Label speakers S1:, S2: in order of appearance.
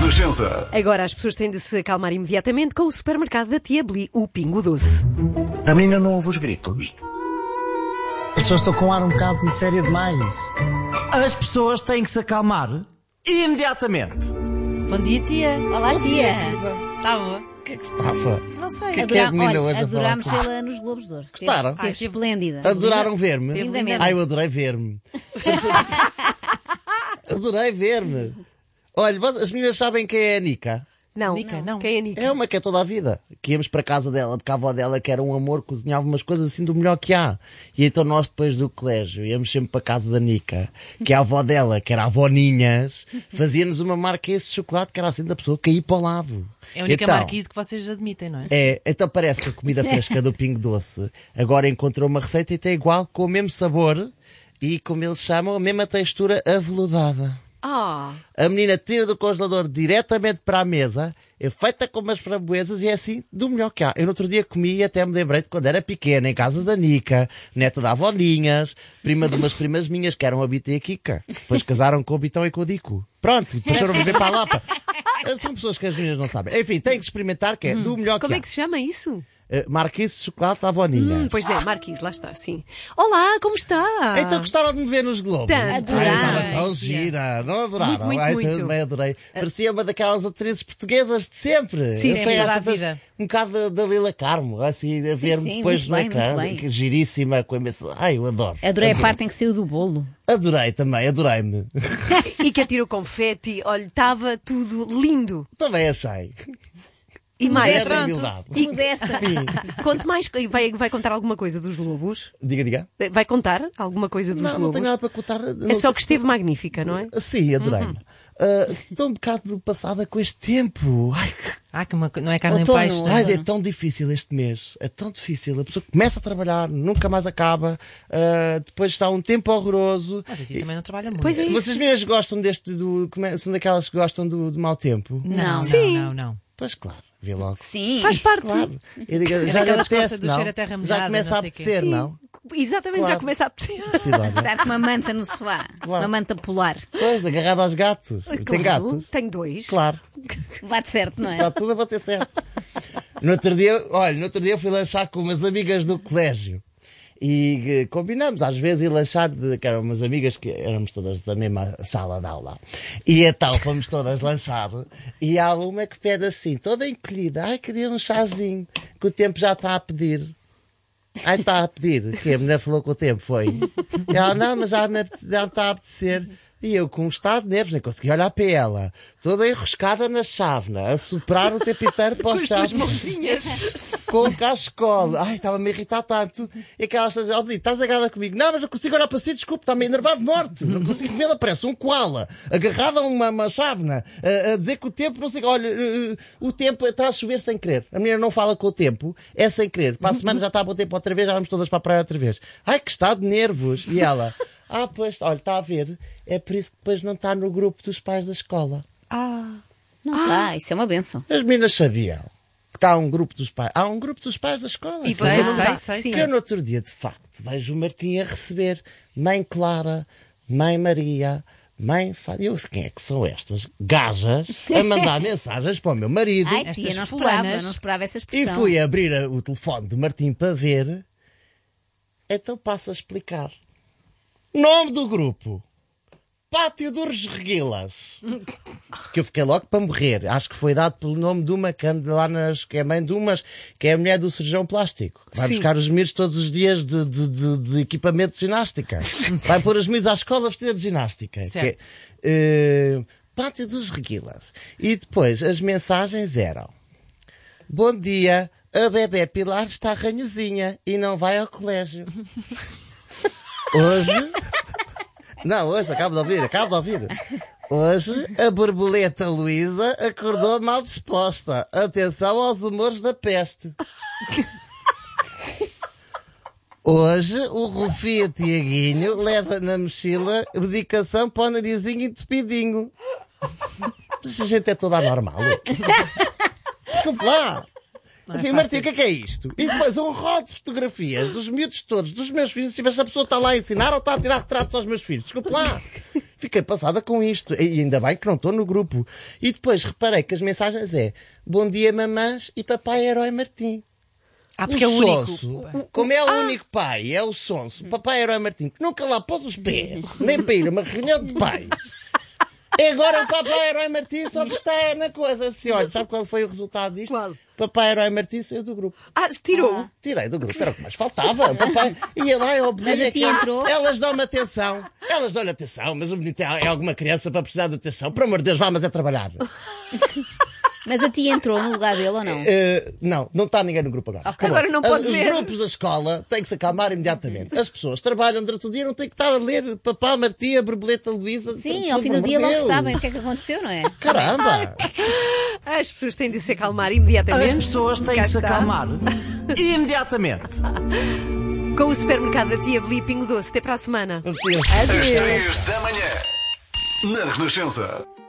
S1: Renascença.
S2: Agora as pessoas têm de se acalmar imediatamente com o supermercado da Tia Bli, o Pingo Doce.
S1: A menina não ouve os gritos.
S3: As pessoas estão com um ar um bocado de sério demais.
S4: As pessoas têm que se acalmar imediatamente.
S5: Bom dia, tia.
S6: Olá, tia.
S5: Está boa?
S4: O que é que se passa?
S5: Não sei.
S4: Que é a menina hoje a
S6: Adorámos
S4: falar
S6: vê-la nos Globos de Ouro.
S4: Gostaram?
S6: Teve
S5: Teve-
S6: esplêndida.
S4: Adoraram ver-me?
S5: Teve
S6: lindamente.
S4: Ai, eu adorei ver-me. Adorei ver-me. Olha, as meninas sabem quem é a Nica?
S2: Não,
S5: Nica, não.
S2: Quem é a Nica?
S4: É uma que é toda a vida. Que íamos para a casa dela, porque a avó dela, que era um amor, cozinhava umas coisas assim do melhor que há. E então nós, depois do colégio, íamos sempre para a casa da Nica, que a avó dela, que era a avó Ninhas, fazia-nos uma marquise de chocolate que era assim da pessoa cair para o lado.
S5: É a única
S4: Então,
S5: marquise que vocês admitem, não é?
S4: É, então parece que a comida fresca do Pingo Doce agora encontrou uma receita e tem igual, com o mesmo sabor e, como eles chamam, a mesma textura aveludada.
S2: Ah,
S4: A menina tira do congelador diretamente para a mesa, é feita com umas framboesas e é assim do melhor que há. Eu no outro dia comi e até me lembrei de quando era pequena, em casa da Nica, neta da Avolinhas, prima de umas primas minhas que eram a Bita e a Kika. Depois casaram com o Bitão e com o Dico. Pronto, deixaram viver para a Lapa. São pessoas que as meninas não sabem. Enfim, têm que experimentar, que é do melhor
S2: como
S4: que há.
S2: é que se chama isso?
S4: Marquise de chocolate à Avoninha.
S2: Pois é, Marquise, lá está, sim. Olá, como está?
S4: Então gostaram de me ver nos Globos?
S2: Tanto.
S4: Ai, estava
S6: Adorámos.
S4: tão gira, não adoraram?
S2: Muito, muito,
S4: Ai,
S2: muito.
S4: também adorei. Parecia uma daquelas atrizes portuguesas de sempre.
S2: Sim,
S4: Eu
S2: sim,
S4: sei,
S5: toda a
S4: essas-
S5: vida.
S4: Um bocado da Lila Carmo, assim, a ver-me
S6: sim,
S4: depois
S6: muito
S4: no
S6: bem,
S4: ecrã.
S6: muito bem.
S4: Que giríssima, com a imensa... Ai, eu adoro.
S6: Adorei a parte em que saiu do bolo.
S4: Adorei também, adorei-me.
S2: E que atirou confete, olha, estava tudo lindo.
S4: Também achei.
S2: E mais,
S4: Era
S5: pronto.
S4: humildade.
S6: Modesta.
S2: conte mais, vai contar alguma coisa dos Globos?
S4: Diga.
S2: Vai contar alguma coisa dos
S4: Não, não
S2: Globos?
S4: tenho nada para contar.
S2: É só que esteve magnífica, não é?
S4: Sim, adorei-me. Estou um bocado passada com este tempo. Ai,
S5: Que não é carne
S6: Outono.
S5: em peixe.
S4: Ai, é tão difícil este mês. É tão difícil. A pessoa começa a trabalhar, nunca mais acaba. Depois está um tempo horroroso.
S5: Mas a tia também não trabalha muito.
S2: Pois é isso.
S4: Vocês mesmos gostam são daquelas que gostam do mau tempo?
S5: Não,
S2: Sim.
S5: não.
S4: Pois claro, vê logo.
S6: Sim.
S2: Faz parte.
S4: Claro. Eu digo, já lhe
S5: daquelas que
S4: apetece,
S5: gosta do
S4: não?
S5: cheiro a terra
S4: Já
S5: molhada,
S4: começa
S5: não
S4: a
S5: sei o quê.
S4: apetecer,
S2: Sim.
S4: não?
S2: Exatamente,
S4: Claro.
S2: já começa a apetecer.
S4: Sidónia.
S6: Estar com uma manta no sofá.
S4: Claro.
S6: Uma manta polar.
S4: Pois, agarrado aos gatos. Tem
S2: Claro,
S4: gatos?
S2: Tenho dois.
S4: Claro.
S6: Bate certo, não é?
S4: Está tudo a bater certo. No outro dia fui lanchar com umas amigas do colégio. E combinamos, às vezes, ir lanchar, que eram umas amigas que éramos todas da mesma sala de aula. E então fomos todas lanchar. E há uma que pede assim, toda encolhida, ai, queria um chazinho, que o tempo já está a pedir. Ai, está a pedir. Que a mulher falou que o tempo foi. E ela, não, mas já está a apetecer. E eu, com um estado de nervos, nem consegui olhar para ela. Toda enroscada na chávena, a soprar o tempo inteiro para o chávena. Com o cachecol. Ai, estava-me a irritar tanto. E aquela está a dizer, oh, Benito, estás agarrada comigo? Não, mas não consigo olhar para si, desculpe, está-me enervado de morte. Não consigo vê-la, parece um koala. Agarrada a uma chávena. A dizer que o tempo, não sei, olha, o tempo está a chover sem querer. A menina não fala com o tempo, é sem querer. Para a semana já está a bom tempo outra vez, já vamos todas para a praia outra vez. Ai, que estado de nervos. E ela, pois, olha, está a ver. É por isso que depois não está no grupo dos pais da escola.
S6: Não está, isso é uma benção.
S4: As meninas sabiam que está um grupo dos pais. Há um grupo dos pais da escola.
S2: E
S4: Sim.
S2: você não está.
S5: sei.
S2: Sim.
S4: Eu no outro dia, de facto, vejo o Martim a receber Mãe Clara, Mãe Maria, Mãe Fátima. Eu sei quem é que são estas gajas a mandar mensagens para o meu marido.
S6: Ai, tia,
S5: Estas
S6: não esperava essa
S4: E
S6: expressão.
S4: fui abrir o telefone do Martim para ver. Então passo a explicar. Nome do grupo. Pátio dos Reguilas. Que eu fiquei logo para morrer. Acho que foi dado pelo nome de uma que anda lá que é mãe de umas, que é a mulher do cirurgião plástico. Que vai
S2: Sim.
S4: buscar os miúdos todos os dias de equipamento de ginástica. Vai pôr os miúdos à escola vestida de ginástica.
S5: Certo.
S4: Que é, Pátio dos Reguilas. E depois as mensagens eram: bom dia, a bebé Pilar está ranhozinha e não vai ao colégio. Hoje... Não, ouça, acabo de ouvir. Hoje, a borboleta Luísa acordou mal disposta. Atenção aos humores da peste. Hoje, o Rufia Tiaguinho leva na mochila medicação para o narizinho entupidinho. Mas a gente é toda anormal. Desculpe lá. Assim, Martim, o que é isto? E depois um rol de fotografias dos miúdos todos, dos meus filhos, se essa pessoa está lá a ensinar ou está a tirar retratos aos meus filhos. Desculpe lá. Fiquei passada com isto. E ainda bem que não estou no grupo. E depois reparei que as mensagens é bom dia mamãs e papai Herói Martim.
S5: Porque é o
S4: Sonso,
S5: único.
S4: como é o único pai, é o Sonso, papai Herói Martim, que nunca lá pôs os pés, nem para ir a uma reunião de pais. É agora o papai Herói Martim só que está na coisa assim, olha, sabe qual foi o resultado disto?
S2: Qual?
S4: Papai Herói Martim saiu do grupo.
S2: Se tirou.
S4: Tirei do grupo, era o que mais faltava. O papai ia lá, eu
S6: Mas a tia entrou?
S4: Elas dão-me atenção. Elas dão-lhe atenção, mas o menino é alguma criança para precisar de atenção. Por amor de Deus, vá, mas é trabalhar.
S6: Mas a tia entrou no lugar dele ou não?
S4: Não está ninguém no grupo agora.
S2: Ok. Agora não pode
S4: Os
S2: ver.
S4: grupos da escola têm que se acalmar imediatamente. As pessoas trabalham durante o dia, não têm que estar a ler Papá Martia, Borboleta Luísa.
S6: Sim, ao fim do dia logo sabem o que é que aconteceu, não é?
S4: Caramba!
S2: As pessoas têm de se acalmar imediatamente.
S1: As pessoas têm
S2: Cá
S1: que se
S2: está.
S1: acalmar imediatamente.
S2: Com o supermercado da Tia Beli Pingo Doce. Até para a semana.
S4: Assim,
S2: Adeus.
S7: Às 3 da manhã, na Renascença.